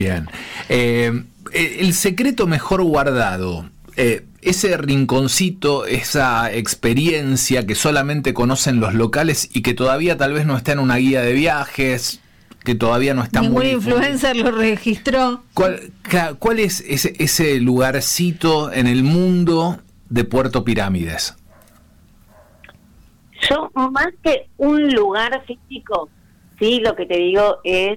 Bien. El secreto mejor guardado, ese rinconcito, esa experiencia que solamente conocen los locales y que todavía tal vez no está en una guía de viajes, que todavía no está ningún influencer lo registró. ¿Cuál es ese lugarcito en el mundo de Puerto Pirámides? Yo, más que un lugar físico, sí, lo que te digo es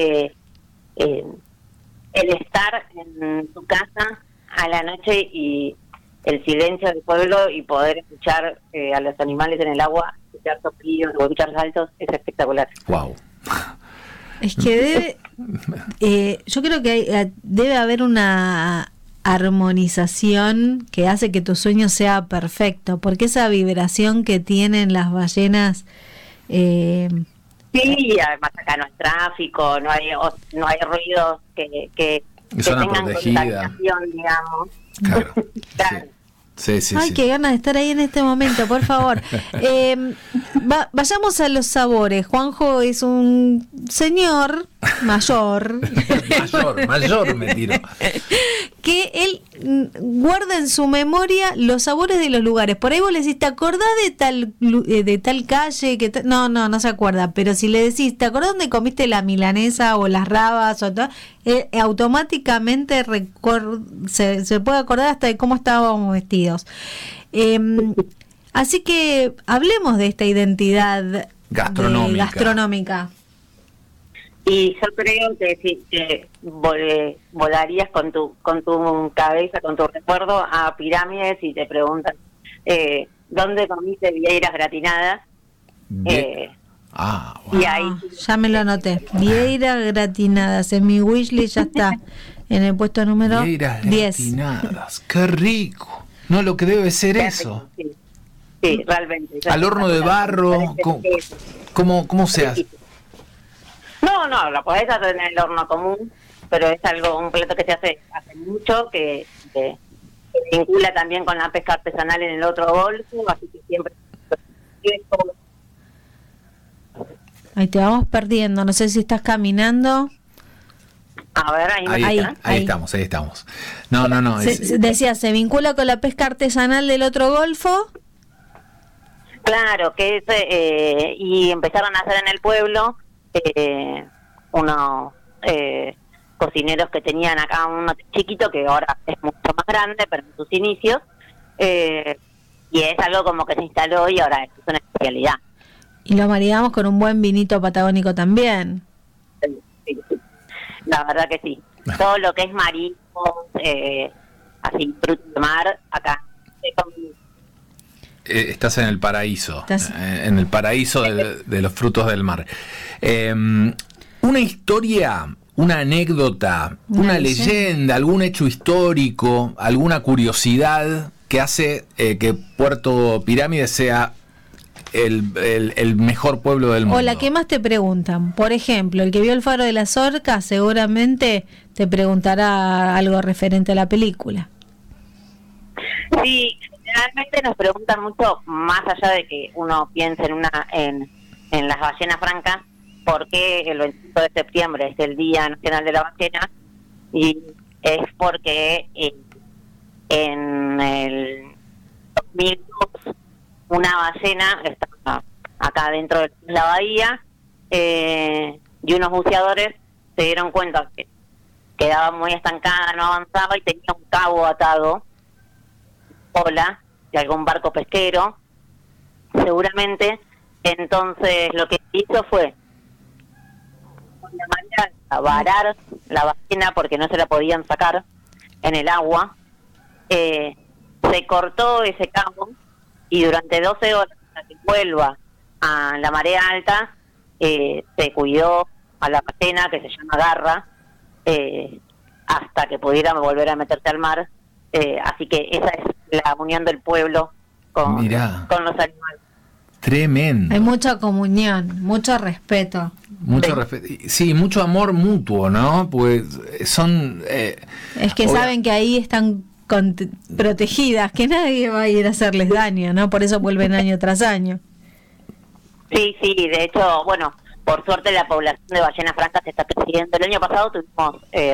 el estar en tu casa a la noche y el silencio del pueblo y poder escuchar a los animales en el agua, escuchar soplidos o escuchar saltos, es espectacular. Wow. Es que yo creo que debe haber una armonización que hace que tu sueño sea perfecto, porque esa vibración que tienen las ballenas... Sí, además acá no hay tráfico, no hay ruidos que tengan contaminación, digamos. Claro. Claro. Sí. Ay, qué ganas de estar ahí en este momento, por favor. Vayamos a los sabores. Juanjo es un señor mayor. mayor me tiro. Que él guarda en su memoria los sabores de los lugares. Por ahí vos le decís, ¿te acordás de tal calle? No se acuerda. Pero si le decís, ¿te acordás dónde comiste la milanesa o las rabas? Automáticamente se puede acordar hasta de cómo estábamos vestidos. Así que hablemos de esta identidad gastronómica. Y yo creo que si te volarías con tu cabeza, con tu recuerdo a Pirámides y te preguntan ¿dónde comiste vieiras gratinadas? Wow. Y ahí ya me lo anoté. Vieiras gratinadas en mi wishlist, ya está en el puesto número 10. Gratinadas, qué rico. No, lo que debe ser eso. Sí, realmente. Al horno de barro, ¿cómo se hace? No, lo podés hacer en el horno común, pero es un plato que se hace mucho, que se vincula también con la pesca artesanal en el otro golfo, así que siempre... Ahí te vamos perdiendo, no sé si estás caminando. A ver, ahí estamos. No. Decía, ¿se vincula con la pesca artesanal del otro golfo? Claro, que y empezaron a hacer en el pueblo unos cocineros que tenían acá uno chiquito, que ahora es mucho más grande, pero en sus inicios, y es algo como que se instaló y ahora es una especialidad. Y lo maridamos con un buen vinito patagónico también. Sí. La verdad que sí. Todo lo que es mariscos, así, frutos de mar, acá. Estás en el paraíso, en el paraíso de los frutos del mar. Una historia, una anécdota, una leyenda, algún hecho histórico, alguna curiosidad que hace que Puerto Pirámides sea el mejor pueblo del mundo. O la que más te preguntan. Por ejemplo, el que vio el Faro de las Orcas seguramente te preguntará algo referente a la película. Sí, generalmente nos preguntan mucho, más allá de que uno piense en las ballenas francas, por qué el 25 de septiembre es el Día Nacional de la Ballena, y es porque en el 2002 una ballena estaba acá dentro de la bahía y unos buceadores se dieron cuenta que quedaba muy estancada, no avanzaba y tenía un cabo atado de algún barco pesquero, seguramente. Entonces lo que hizo fue de una manera varar la ballena porque no se la podían sacar en el agua, se cortó ese cabo y durante 12 horas hasta que vuelva a la marea alta se cuidó a la ballena, que se llama garra, hasta que pudiera volver a meterse al mar. Así que esa es la unión del pueblo con los animales. Tremendo. Hay mucha comunión, mucho respeto. Sí, mucho amor mutuo, ¿no? Pues son... es que saben que ahí están protegidas, que nadie va a ir a hacerles daño, ¿no? Por eso vuelven año tras año. Sí, de hecho, bueno, por suerte la población de ballenas francas se está creciendo. El año pasado tuvimos